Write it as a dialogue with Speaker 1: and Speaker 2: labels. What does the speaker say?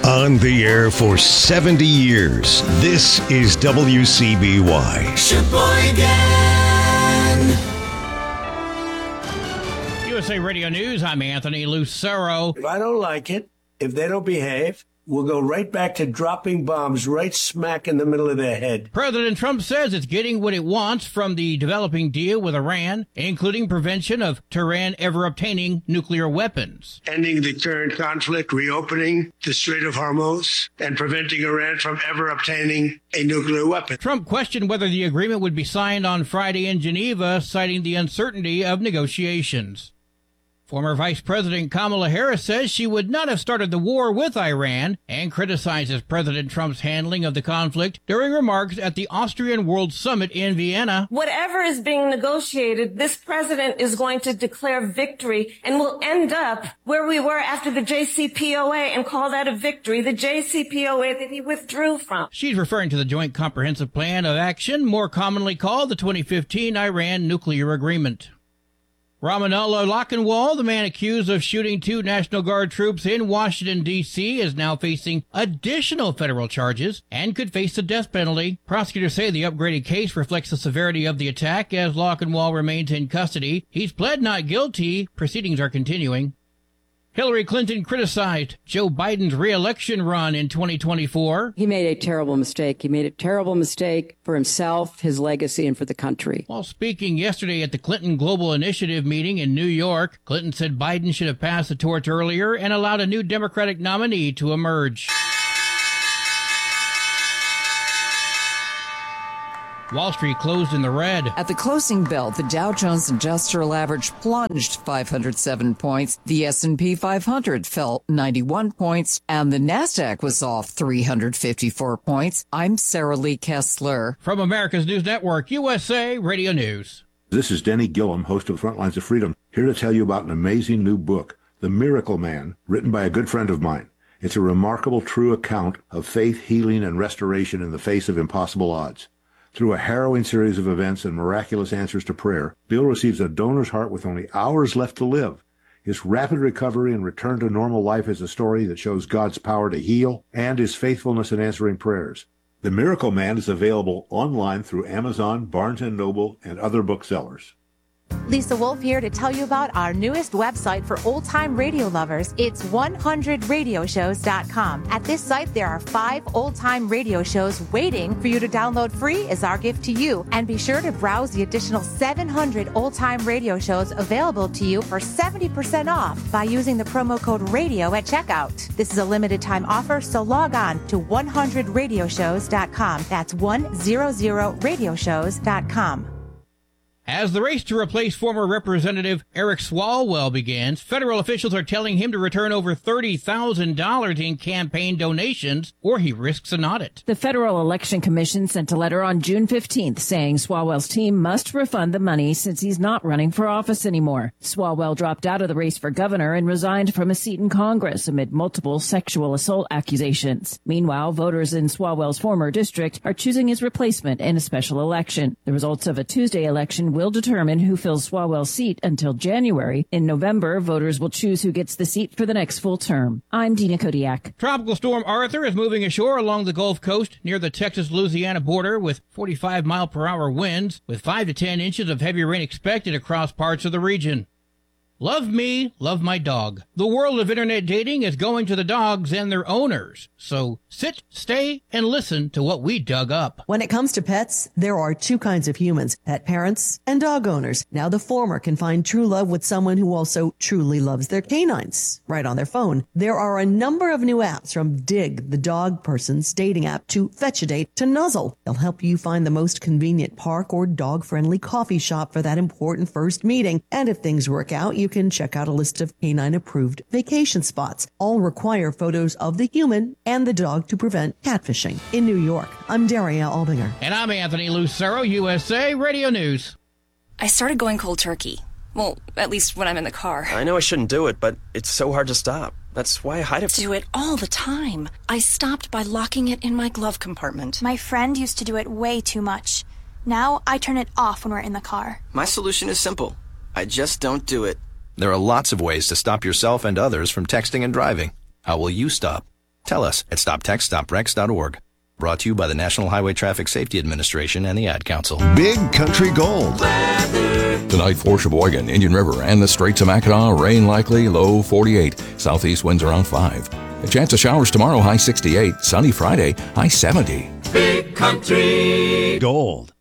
Speaker 1: On the air for 70 years, this is WCBY.
Speaker 2: Sheboygan.
Speaker 3: USA Radio News, I'm Anthony Lucero.
Speaker 4: If I don't like it, if they don't behave, we'll go right back to dropping bombs right smack in the middle of their head.
Speaker 3: President Trump says it's getting what it wants from the developing deal with Iran, including prevention of Tehran ever obtaining nuclear weapons.
Speaker 4: Ending the current conflict, reopening the Strait of Hormuz, and preventing Iran from ever obtaining a nuclear weapon.
Speaker 3: Trump questioned whether the agreement would be signed on Friday in Geneva, citing the uncertainty of negotiations. Former Vice President Kamala Harris says she would not have started the war with Iran and criticizes President Trump's handling of the conflict during remarks at the Austrian World Summit in Vienna.
Speaker 5: Whatever is being negotiated, this president is going to declare victory and will end up where we were after the JCPOA and call that a victory, the JCPOA that he withdrew from.
Speaker 3: She's referring to the Joint Comprehensive Plan of Action, more commonly called the 2015 Iran Nuclear Agreement. Ramanullah Lockenwall, the man accused of shooting 2 National Guard troops in Washington, D.C., is now facing additional federal charges and could face the death penalty. Prosecutors say the upgraded case reflects the severity of the attack as Lockenwall remains in custody. He's pled not guilty. Proceedings are continuing. Hillary Clinton criticized Joe Biden's re-election run in 2024.
Speaker 6: He made a terrible mistake. He made a terrible mistake for himself, his legacy, and for the country.
Speaker 3: While speaking yesterday at the Clinton Global Initiative meeting in New York, Clinton said Biden should have passed the torch earlier and allowed a new Democratic nominee to emerge. Wall Street closed in the red.
Speaker 7: At the closing bell, the Dow Jones Industrial Average plunged 507 points. The S&P 500 fell 91 points, and the Nasdaq was off 354 points. I'm Sarah Lee Kessler.
Speaker 3: From America's News Network, USA Radio News.
Speaker 8: This is Denny Gillum, host of Frontlines of Freedom, here to tell you about an amazing new book, The Miracle Man, written by a good friend of mine. It's a remarkable, true account of faith, healing, and restoration in the face of impossible odds. Through a harrowing series of events and miraculous answers to prayer, Bill receives a donor's heart with only hours left to live. His rapid recovery and return to normal life is a story that shows God's power to heal and his faithfulness in answering prayers. The Miracle Man is available online through Amazon, Barnes & Noble, and other booksellers.
Speaker 9: Lisa Wolf here to tell you about our newest website for old-time radio lovers. It's 100radioshows.com. At this site, there are 5 old-time radio shows waiting for you to download free as our gift to you. And be sure to browse the additional 700 old-time radio shows available to you for 70% off by using the promo code RADIO at checkout. This is a limited-time offer, so log on to 100radioshows.com. That's 100radioshows.com.
Speaker 3: As the race to replace former Representative Eric Swalwell begins, federal officials are telling him to return over $30,000 in campaign donations or he risks an audit.
Speaker 10: The Federal Election Commission sent a letter on June 15th saying Swalwell's team must refund the money since he's not running for office anymore. Swalwell dropped out of the race for governor and resigned from a seat in Congress amid multiple sexual assault accusations. Meanwhile, voters in Swalwell's former district are choosing his replacement in a special election. The results of a Tuesday election will determine who fills Swalwell's seat until January. In November, voters will choose who gets the seat for the next full term. I'm Dina Kodiak.
Speaker 3: Tropical storm Arthur is moving ashore along the Gulf Coast near the Texas-Louisiana border with 45-mile-per-hour winds, with 5 to 10 inches of heavy rain expected across parts of the region. Love me, love my dog. The world of internet dating is going to the dogs and their owners. So sit, stay, and listen to what we dug up.
Speaker 11: When it comes to pets, there are 2 kinds of humans, pet parents and dog owners. Now the former can find true love with someone who also truly loves their canines, right on their phone. There are a number of new apps, from Dig, the dog person's dating app, to Fetch-A-Date, to Nuzzle. They'll help you find the most convenient park or dog-friendly coffee shop for that important first meeting. And if things work out, you can check out a list of canine-approved vacation spots. All require photos of the human and the dog to prevent catfishing. In New York, I'm Daria Albinger.
Speaker 3: And I'm Anthony Lucero, USA Radio News.
Speaker 12: I started going cold turkey. Well, at least when I'm in the car.
Speaker 13: I know I shouldn't do it, but it's so hard to stop. That's why I hide it.
Speaker 12: Do it all the time. I stopped by locking it in my glove compartment.
Speaker 14: My friend used to do it way too much. Now I turn it off when we're in the car.
Speaker 13: My solution is simple. I just don't do it.
Speaker 15: There are lots of ways to stop yourself and others from texting and driving. How will you stop?
Speaker 2: Tell us at stoptextsstopwrecks.org. Brought to you by the National Highway Traffic Safety Administration and the Ad Council.
Speaker 1: Big Country Gold.
Speaker 15: Tonight for Sheboygan, Indian River, and the Straits of Mackinac, rain likely, low 48. Southeast winds around 5. A chance of showers tomorrow, high 68. Sunny Friday, high 70.
Speaker 1: Big Country Gold.